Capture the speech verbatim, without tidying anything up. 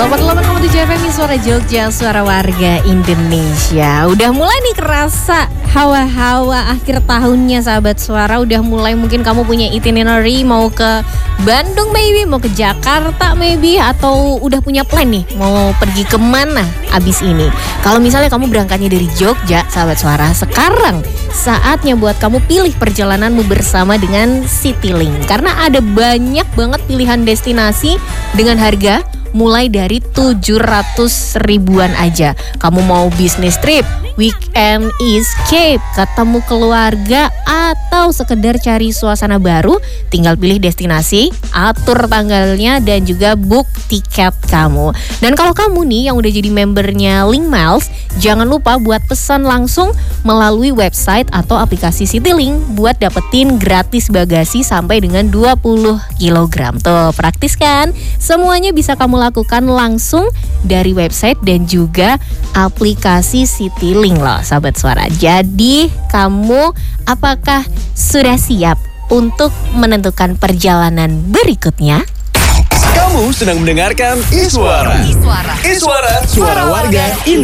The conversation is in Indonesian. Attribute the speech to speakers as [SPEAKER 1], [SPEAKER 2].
[SPEAKER 1] delapan puluh delapan koma tujuh F M Suara Jogja, suara warga Indonesia. Udah mulai nih kerasa hawa-hawa akhir tahunnya sahabat suara. Udah mulai mungkin kamu punya itinerary mau ke Bandung maybe, mau ke Jakarta maybe, atau udah punya plan nih mau pergi kemana abis ini. Kalau misalnya kamu berangkatnya dari Jogja sahabat suara, sekarang saatnya buat kamu pilih perjalananmu bersama dengan Citylink. Karena ada banyak banget pilihan destinasi dengan harga mulai dari tujuh ratus ribuan aja. Kamu mau business trip, weekend escape, ketemu keluarga, atau sekedar cari suasana baru, tinggal pilih destinasi, atur tanggalnya, dan juga book tiket kamu. Dan kalau kamu nih yang udah jadi membernya Link Miles, jangan lupa buat pesan langsung melalui website atau aplikasi Citylink buat dapetin gratis bagasi sampai dengan dua puluh kilogram. Tuh, praktis kan? Semuanya bisa kamu lakukan langsung dari website dan juga aplikasi Citylink loh sahabat suara. Jadi kamu apakah sudah siap untuk menentukan perjalanan berikutnya?
[SPEAKER 2] Kamu sedang mendengarkan Iswara. Iswara, Iswara, suara warga Indonesia.